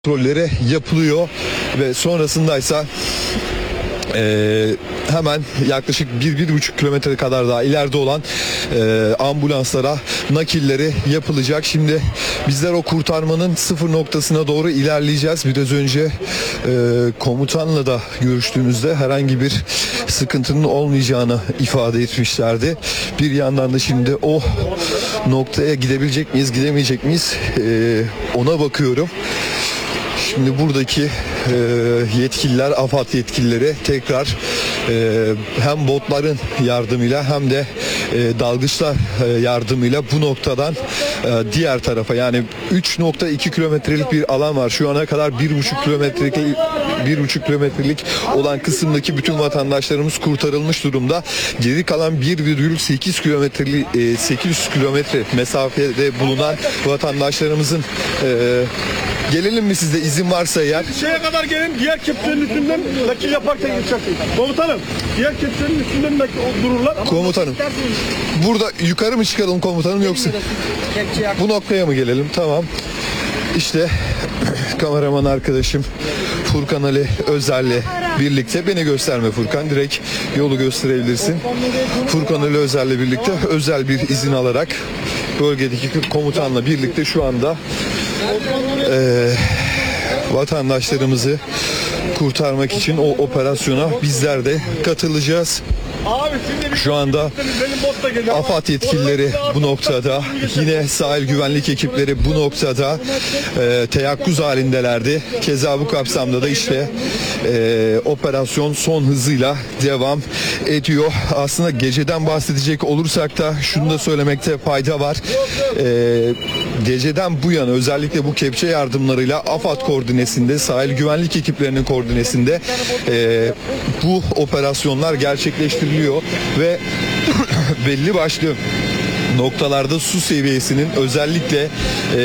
kontrolleri yapılıyor ve sonrasındaysa hemen yaklaşık 1-1,5 kilometre kadar daha ileride olan ambulanslara nakilleri yapılacak. Şimdi bizler o kurtarmanın sıfır noktasına doğru ilerleyeceğiz. Biraz önce komutanla da görüştüğümüzde herhangi bir sıkıntının olmayacağını ifade etmişlerdi. Bir yandan da şimdi o noktaya gidebilecek miyiz, gidemeyecek miyiz ona bakıyorum. Şimdi buradaki yetkililer, AFAD yetkilileri tekrar hem botların yardımıyla hem de dalgıçlar yardımıyla bu noktadan diğer tarafa, yani 3,2 kilometrelik bir alan var. Şu ana kadar 1,5 kilometrelik olan kısımdaki bütün vatandaşlarımız kurtarılmış durumda. Geri kalan 1,8 kilometrelik 800 kilometre mesafede bulunan vatandaşlarımızın gelelim mi, sizde izin varsa eğer? Şeye kadar gelin, diğer kepçenin üstünden nakil yaparken geçeceksiniz. Komutanım, diğer kepçenin üstünden nakil dururlar. Komutanım, burada yukarı mı çıkalım komutanım, yoksa bu noktaya mı gelelim? Tamam. İşte kameraman arkadaşım Furkan Ali Özer'le birlikte, beni gösterme Furkan, direkt yolu gösterebilirsin. Furkan Ali Özer'le birlikte özel bir izin alarak bölgedeki komutanla birlikte şu anda vatandaşlarımızı kurtarmak için o operasyona bizler de katılacağız. Şu anda AFAD yetkilileri bu noktada, yine sahil güvenlik ekipleri bu noktada teyakkuz halindelerdi. Keza bu kapsamda da işte operasyon son hızıyla devam ediyor. Aslında geceden bahsedecek olursak da şunu da söylemekte fayda var. Geceden bu yana özellikle bu kepçe yardımlarıyla AFAD koordinesinde, sahil güvenlik ekiplerinin koordinesinde bu operasyonlar gerçekleştiriliyor ve belli başlı noktalarda su seviyesinin özellikle